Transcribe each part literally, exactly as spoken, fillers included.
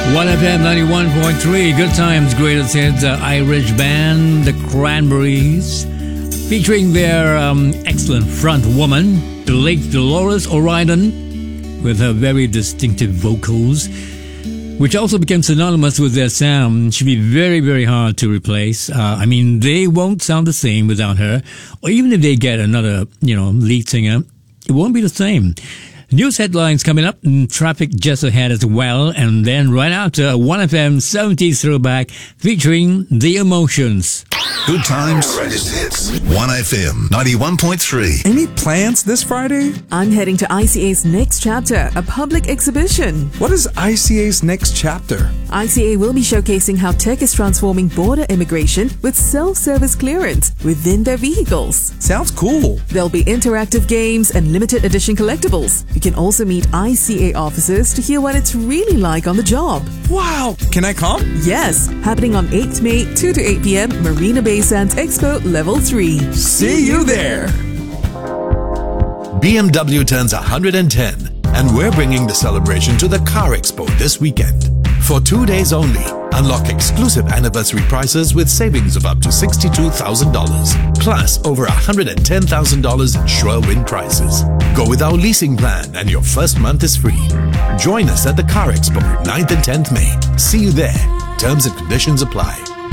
one F M ninety-one point three, Good Times, Greatest Hits, uh, Irish band, the Cranberries, featuring their um, excellent front woman, the late Dolores O'Riordan, with her very distinctive vocals, which also became synonymous with their sound. She'd be very, very hard to replace. Uh, I mean, they won't sound the same without her, or even if they get another, you know, lead singer, it won't be the same. News headlines coming up, and traffic just ahead as well, and then right after a one F M seventies throwback featuring The Emotions. Good Times, Greatest Hits, one F M ninety-one point three. Any plans this Friday? I'm heading to I C A's Next Chapter, a public exhibition. What is I C A's Next Chapter? I C A will be showcasing how tech is transforming border immigration with self-service clearance within their vehicles. Sounds cool. There'll be interactive games and limited edition collectibles. You can also meet I C A officers to hear what it's really like on the job. Wow! Can I come? Yes, happening on eighth of May, two to eight p.m., Marina Bay Sands Expo, Level three. See you there! B M W turns one hundred ten, and we're bringing the celebration to the Car Expo this weekend. For two days only, unlock exclusive anniversary prices with savings of up to sixty-two thousand dollars, plus over one hundred ten thousand dollars in sure win prizes. Go with our leasing plan and your first month is free. Join us at the Car Expo, ninth and tenth of May. See you there. Terms and conditions apply.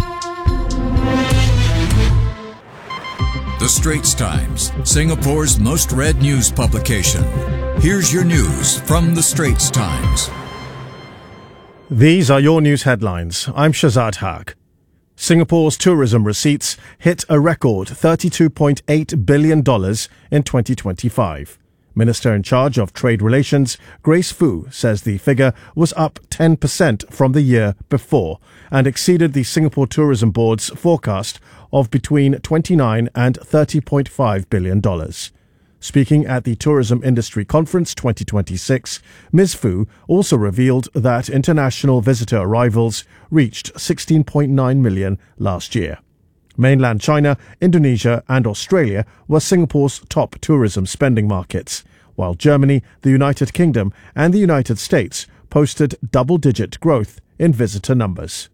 The Straits Times, Singapore's most read news publication. Here's your news from The Straits Times. These are your news headlines. I'm Shazad Haq. Singapore's tourism receipts hit a record thirty-two point eight billion dollars in twenty twenty-five. Minister in charge of Trade Relations, Grace Fu, says the figure was up ten percent from the year before and exceeded the Singapore Tourism Board's forecast of between twenty-nine and thirty point five billion dollars. Speaking at the Tourism Industry Conference twenty twenty-six, Miz Fu also revealed that international visitor arrivals reached sixteen point nine million last year. Mainland China, Indonesia and Australia were Singapore's top tourism spending markets, while Germany, the United Kingdom and the United States posted double-digit growth in visitor numbers.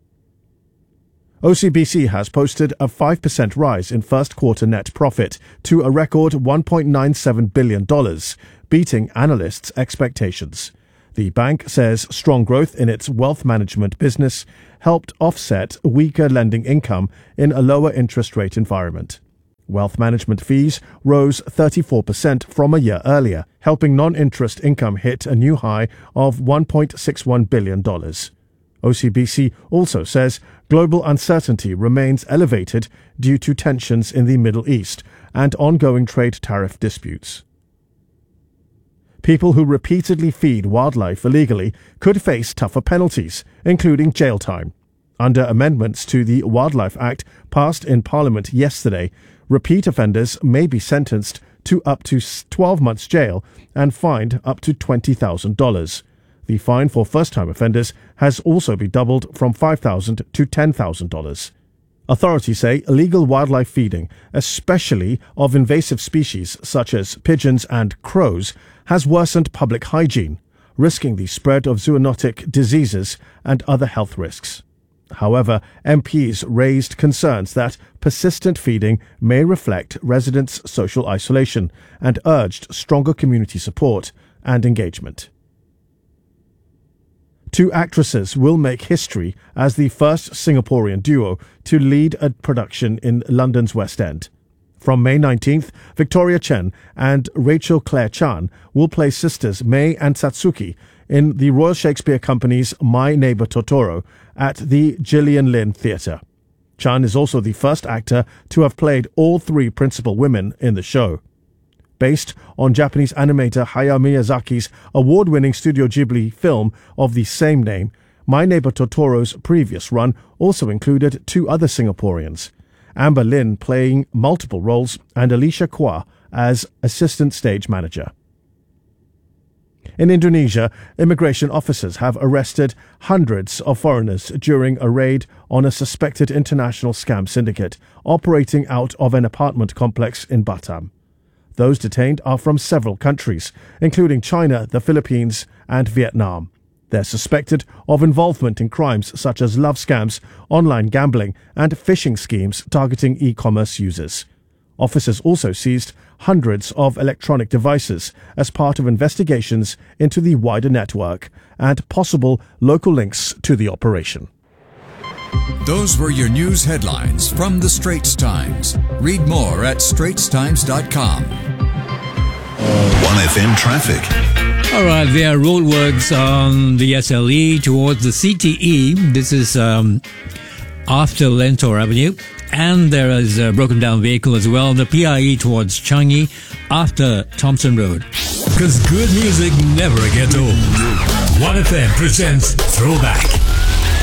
O C B C has posted a five percent rise in first quarter net profit to a record one point nine seven billion dollars, beating analysts' expectations. The bank says strong growth in its wealth management business helped offset weaker lending income in a lower interest rate environment. Wealth management fees rose thirty-four percent from a year earlier, helping non-interest income hit a new high of one point six one billion dollars. O C B C also says global uncertainty remains elevated due to tensions in the Middle East and ongoing trade tariff disputes. People who repeatedly feed wildlife illegally could face tougher penalties, including jail time. Under amendments to the Wildlife Act passed in Parliament yesterday, repeat offenders may be sentenced to up to twelve months jail and fined up to twenty thousand dollars. The fine for first-time offenders has also been doubled from five thousand dollars to ten thousand dollars. Authorities say illegal wildlife feeding, especially of invasive species such as pigeons and crows, has worsened public hygiene, risking the spread of zoonotic diseases and other health risks. However, M Ps raised concerns that persistent feeding may reflect residents' social isolation and urged stronger community support and engagement. Two actresses will make history as the first Singaporean duo to lead a production in London's West End. From May nineteenth, Victoria Chen and Rachel Claire Chan will play sisters Mei and Satsuki in the Royal Shakespeare Company's My Neighbour Totoro at the Gillian Lynn Theatre. Chan is also the first actor to have played all three principal women in the show. Based on Japanese animator Hayao Miyazaki's award-winning Studio Ghibli film of the same name, My Neighbour Totoro's previous run also included two other Singaporeans, Amber Lin playing multiple roles and Alicia Kua as assistant stage manager. In Indonesia, immigration officers have arrested hundreds of foreigners during a raid on a suspected international scam syndicate operating out of an apartment complex in Batam. Those detained are from several countries, including China, the Philippines, and Vietnam. They're suspected of involvement in crimes such as love scams, online gambling, and phishing schemes targeting e-commerce users. Officers also seized hundreds of electronic devices as part of investigations into the wider network and possible local links to the operation. Those were your news headlines from the Straits Times. Read more at straits times dot com. one F M traffic. All right, there are roadworks on the S L E towards the C T E. This is um, after Lentor Avenue. And there is a broken down vehicle as well on the P I E towards Changi after Thompson Road. Because good music never gets old. one F M presents Throwback.